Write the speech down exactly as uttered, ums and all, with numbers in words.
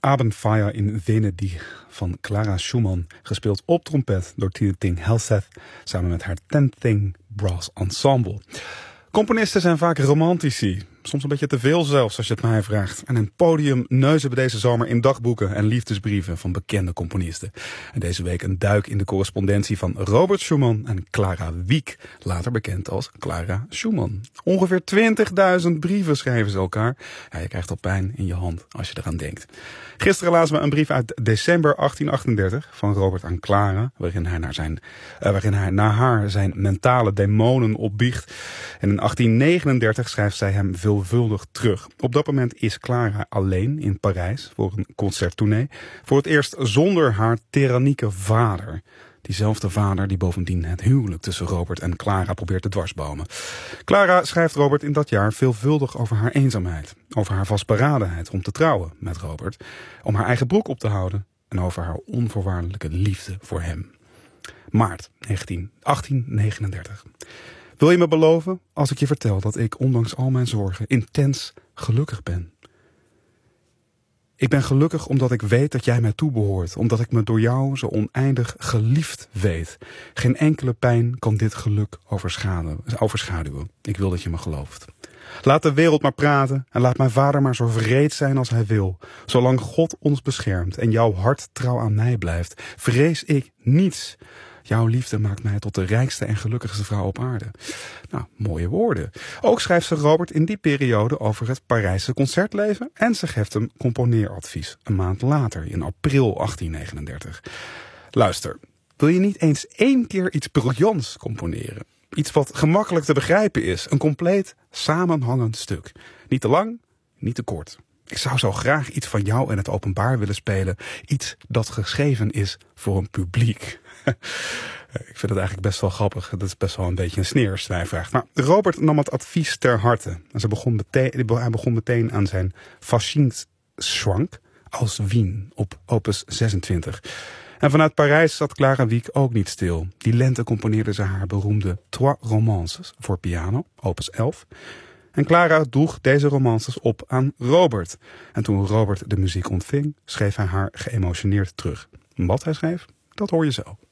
Abendfeier in Venedig van Clara Schumann, gespeeld op trompet door Tina Ting Helseth, samen met haar Ten Thing Brass Ensemble. Componisten zijn vaak romantici, soms een beetje te veel zelfs als je het mij vraagt. En een podium neuzen we deze zomer in dagboeken en liefdesbrieven van bekende componisten. En deze week een duik in de correspondentie van Robert Schumann en Clara Wieck, later bekend als Clara Schumann. Ongeveer twintigduizend brieven schrijven ze elkaar. Ja, je krijgt al pijn in je hand als je eraan denkt. Gisteren lazen we een brief uit december achttien achtendertig van Robert aan Clara, waarin hij naar, zijn, uh, waarin hij naar haar zijn mentale demonen opbiecht. En in achttien negenendertig schrijft zij hem veelvuldig terug. Op dat moment is Clara alleen in Parijs voor een concerttournee. Voor het eerst zonder haar tyrannieke vader. Diezelfde vader die bovendien het huwelijk tussen Robert en Clara probeert te dwarsbomen. Clara schrijft Robert in dat jaar veelvuldig over haar eenzaamheid. Over haar vastberadenheid om te trouwen met Robert. Om haar eigen broek op te houden. En over haar onvoorwaardelijke liefde voor hem. Maart achttien negenendertig. Wil je me beloven als ik je vertel dat ik, ondanks al mijn zorgen, intens gelukkig ben? Ik ben gelukkig omdat ik weet dat jij mij toebehoort, omdat ik me door jou zo oneindig geliefd weet. Geen enkele pijn kan dit geluk overschaduwen. Ik wil dat je me gelooft. Laat de wereld maar praten en laat mijn vader maar zo wreed zijn als hij wil. Zolang God ons beschermt en jouw hart trouw aan mij blijft, vrees ik niets. Jouw liefde maakt mij tot de rijkste en gelukkigste vrouw op aarde. Nou, mooie woorden. Ook schrijft ze Robert in die periode over het Parijse concertleven en ze geeft hem componeeradvies een maand later, in april achttien negenendertig. Luister, wil je niet eens één keer iets briljants componeren? Iets wat gemakkelijk te begrijpen is, een compleet samenhangend stuk. Niet te lang, niet te kort. Ik zou zo graag iets van jou in het openbaar willen spelen. Iets dat geschreven is voor een publiek. Ik vind het eigenlijk best wel grappig. Dat is best wel een beetje een sneer als hij vraagt. Maar Robert nam het advies ter harte. En ze begon meteen, hij begon meteen aan zijn Faschingsschwank aus Wien op opus zesentwintig. En vanuit Parijs zat Clara Wieck ook niet stil. Die lente componeerde ze haar beroemde Trois Romances voor piano, opus elf. En Clara droeg deze romances op aan Robert. En toen Robert de muziek ontving, schreef hij haar geëmotioneerd terug. Wat hij schreef, dat hoor je zo.